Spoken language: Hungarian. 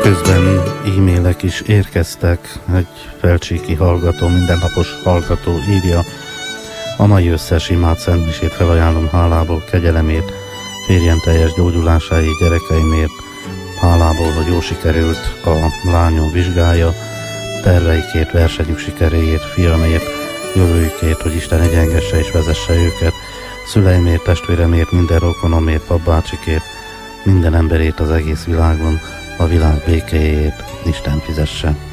Közben e-mailek is érkeztek, egy felcsíki hallgató, mindennapos hallgató írja: a mai összes imád szentmisét felajánlom hálából, kegyelemért, férjem teljes gyógyulásáért, gyerekeimért, hálából, hogy jól sikerült a lányom vizsgája, terveikért, versenyük sikeréért, fiamért, jövőjükért, hogy Isten egyengesse és vezesse őket, szüleimért, testvéremért, minden rokonomért, papbácsikért, minden emberért az egész világon, a világ békéjét Isten fizesse.